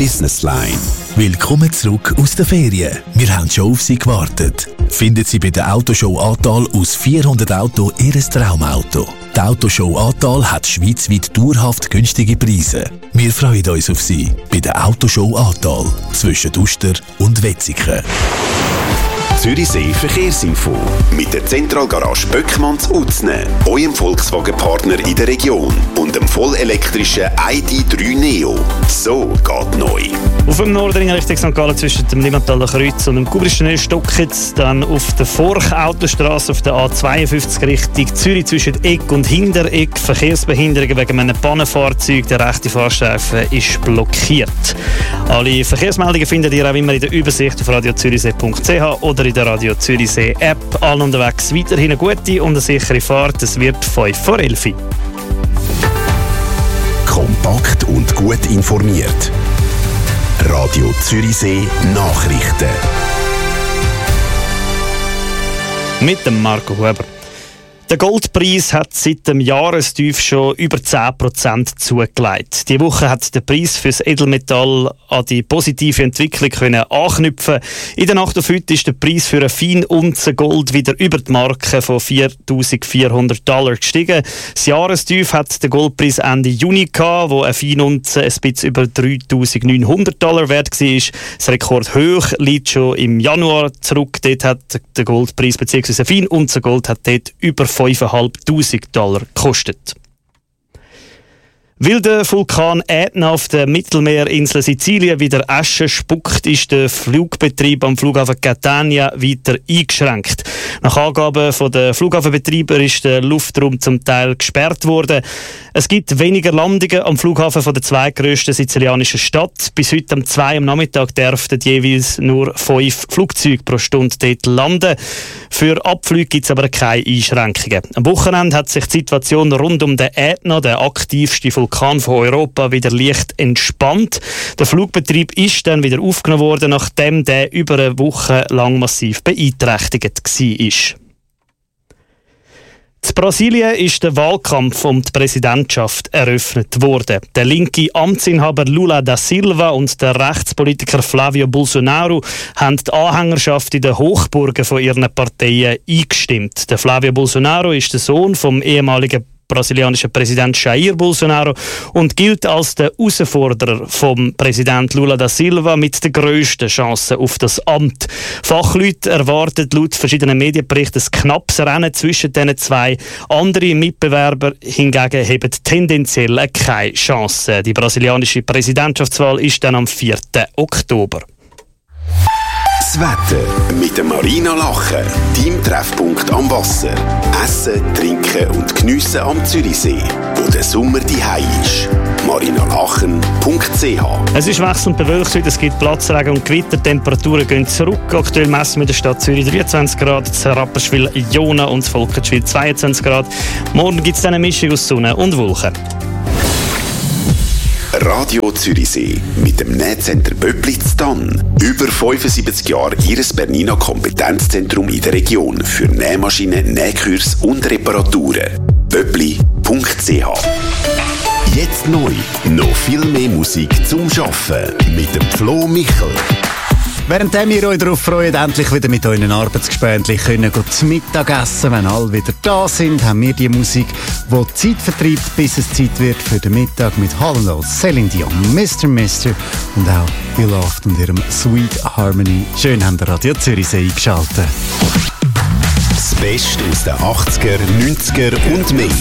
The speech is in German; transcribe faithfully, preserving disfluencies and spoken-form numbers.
Business Line. Willkommen zurück aus den Ferien. Wir haben schon auf Sie gewartet. Finden Sie bei der Autoshow Atal aus vierhundert Autos Ihr Traumauto. Die Autoshow Atal hat schweizweit dauerhaft günstige Preise. Wir freuen uns auf Sie bei der Autoshow Atal zwischen Uster und Wetzikon. Zürichsee Verkehrsinfo mit der Zentralgarage Böckmanns Utzne, eurem Volkswagen-Partner in der Region und dem vollelektrischen I D drei Neo. So geht neu. Auf dem Nordring Richtung Sankt Gallen zwischen dem Limmataler Kreuz und dem Kubrischen Stockitz, dann auf der Forch-Autostrasse auf der A zweiundfünfzig Richtung Zürich zwischen Eck und Hintereck. Verkehrsbehinderungen wegen einem Pannenfahrzeug. Der rechte Fahrstreifen ist blockiert. Alle Verkehrsmeldungen findet ihr auch immer in der Übersicht auf radio zürichsee punkt c h oder in der Radio Zürichsee App. Allen unterwegs weiterhin eine gute und eine sichere Fahrt. Es wird fünf vor elf. Kompakt und gut informiert. Radio Zürichsee Nachrichten. Mit dem Marco Huber. Der Goldpreis hat seit dem Jahrestief schon über zehn Prozent zugelegt. Diese Woche hat der Preis für das Edelmetall an die positive Entwicklung können anknüpfen. In der Nacht auf heute ist der Preis für ein Feinunze Gold wieder über die Marke von viertausendvierhundert Dollar gestiegen. Das Jahrestief hat der Goldpreis Ende Juni gehabt, wo ein Feinunze ein bisschen über dreitausendneunhundert Dollar wert war. Das Rekordhoch liegt schon im Januar zurück. Dort hat der Goldpreis bzw. ein Feinunze Gold hat dort über fünftausendfünfhundert Dollar gekostet. Weil der Vulkan Ätna auf der Mittelmeerinsel Sizilien wieder Asche spuckt, ist der Flugbetrieb am Flughafen Catania weiter eingeschränkt. Nach Angaben der Flughafenbetreiber ist der Luftraum zum Teil gesperrt worden. Es gibt weniger Landungen am Flughafen von der zweitgrössten sizilianischen Stadt. Bis heute um zwei am Nachmittag dürften jeweils nur fünf Flugzeuge pro Stunde dort landen. Für Abflüge gibt es aber keine Einschränkungen. Am Wochenende hat sich die Situation rund um den Ätna, der aktivste Vulkan von Europa, wieder leicht entspannt. Der Flugbetrieb ist dann wieder aufgenommen worden, nachdem der über eine Woche lang massiv beeinträchtigt war. In Brasilien ist der Wahlkampf um die Präsidentschaft eröffnet worden. Der linke Amtsinhaber Lula da Silva und der Rechtspolitiker Flavio Bolsonaro haben die Anhängerschaft in den Hochburgen von ihren Parteien eingestimmt. Der Flavio Bolsonaro ist der Sohn vom ehemaligen brasilianischen Präsident Jair Bolsonaro und gilt als der Herausforderer vom Präsident Lula da Silva mit den grössten Chancen auf das Amt. Fachleute erwarten laut verschiedenen Medienberichten ein knappes Rennen zwischen diesen zwei. Andere Mitbewerber hingegen haben tendenziell keine Chance. Die brasilianische Präsidentschaftswahl ist dann am vierten Oktober. Das Wetter mit der Marina Lachen, deinem Treffpunkt am Wasser. Essen, trinken und geniessen am Zürichsee, wo der Sommer daheim ist. marinalachen punkt c h. Es ist wechselnd bewölkt, es gibt Platzregen und Gewitter. Temperaturen gehen zurück. Aktuell messen wir in der Stadt Zürich dreiundzwanzig Grad, in Rapperswil, Jona und Volkenschwil zweiundzwanzig Grad. Morgen gibt es eine Mischung aus Sonne und Wolken. Radio Zürichsee mit dem Nähcenter Böblitz Tann. Über fünfundsiebzig Jahre Ihres Bernina Kompetenzzentrum in der Region für Nähmaschinen, Nähkurs und Reparaturen. böbli punkt c h. Jetzt neu. Noch viel mehr Musik zum Arbeiten mit dem Flo Michel. Während ihr euch darauf freut, endlich wieder mit euren Arbeitsgespöntchen können zu Mittag essen, wenn alle wieder da sind, haben wir die Musik, die die Zeit vertreibt, bis es Zeit wird für den Mittag mit Hall and Oates, Celine Dion, Mister Mister und auch Beloved und ihrem Sweet Harmony. Schön haben ihr Radio Zürichsee eingeschaltet. Das Beste aus den achtziger, neunziger und mehr.